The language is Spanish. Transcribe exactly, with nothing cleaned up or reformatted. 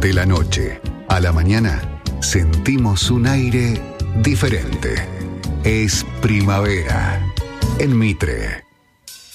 De la noche a la mañana sentimos un aire diferente. Es primavera en Mitre.